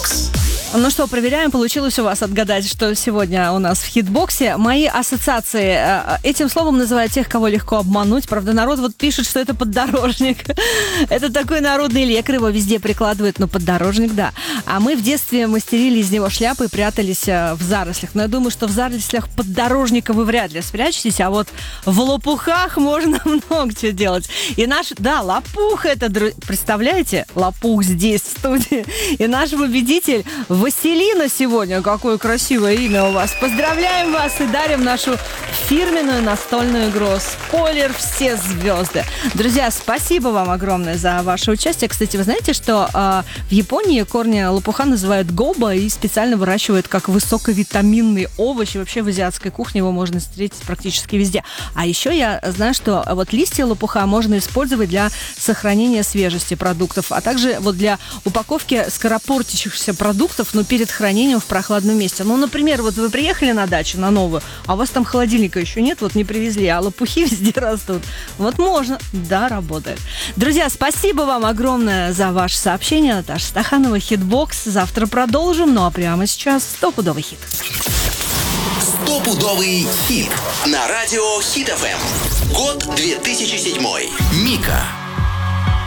Хитбокс. Ну что, проверяем, получилось у вас отгадать, что сегодня у нас в хитбоксе. Мои ассоциации этим словом называют тех, кого легко обмануть. Правда, народ вот пишет, что это поддорожник. Это такой народный лекарь, его везде прикладывают, но поддорожник, да. А мы в детстве мастерили из него шляпы и прятались в зарослях. Но я думаю, что в зарослях поддорожника вы вряд ли спрячетесь, а вот в лопухах можно много чего делать. И лопух это, представляете? Лопух здесь, в студии. И наш победитель Василина сегодня. Какое красивое имя у вас. Поздравляем вас и дарим нашу фирменную настольную игру «Спойлер. Все звезды». Друзья, спасибо вам огромное за ваше участие. Кстати, вы знаете, что в Японии корни лопуха называют гоба и специально выращивают как высоковитаминный овощ. И вообще в азиатской кухне его можно встретить практически везде. А еще я знаю, что вот листья лопуха можно использовать для сохранения свежести продуктов, а также вот для упаковки скоропортящихся продуктов, но перед хранением в прохладном месте. Ну, например, вот вы приехали на дачу, на новую, а у вас там холодильника еще нет, вот не привезли, а лопухи везде растут. Вот можно. Да, работает. Друзья, спасибо вам огромное за ваше сообщение. Наташа Стаханова, Хитбокс. Завтра продолжим, ну а прямо сейчас стопудовый хит. Стопудовый хит на радио Хит ФМ. Год 2007. Мика.